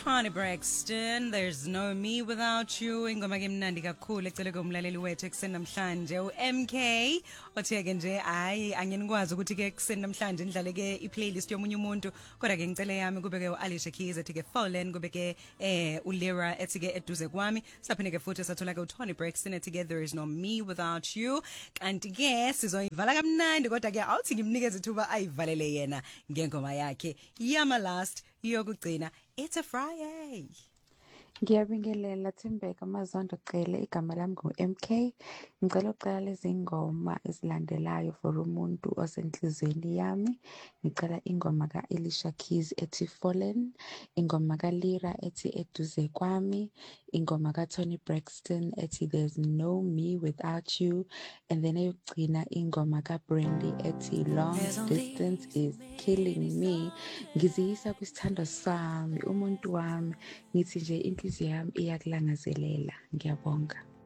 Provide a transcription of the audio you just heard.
Tony Braxton, There's No Me Without You. Ingoma ke mnandi kakhulu ecele komlaleli wethu ekseni namhlanje uMK othe ke nje hayi angenikwazi ukuthi ke ekseni namhlanje ndlale ke iplaylist yomunye umuntu kodwa ke ngicele yami kube ke uAlisha Keys ethi ke Fallen kube ke uLira ethi ke eduze kwami saphinde ke futhi sathola ke uTony Braxton ethi ke There Is No Me Without You kanti ke sizoyivala kamnandi kodwa ke awuthi ngimnikeze ithuba ayivalele yena ngengoma yakhe yama last yokugcina. It's a Friday. Ngiyabingelela Thembeka Mazondo Cele igama lami nguMK. Ngicela ucela lezi ngoma ezilandelayo for umuntu osenhlizweni yami. Ngicela ingoma kaElisha Keys ethi Fallen, ingoma kaLira ethi eduze kwami, ingoma kaTony Braxton ethi There's No Me Without You, and then eyokugcina ingoma kaBrandy ethi Long Distance Is Killing Me. Ngiziyisa kwisithando sami, umuntu wami, ngithi nje inhliziyo yami iyakulangazelela. Ngiyabonga.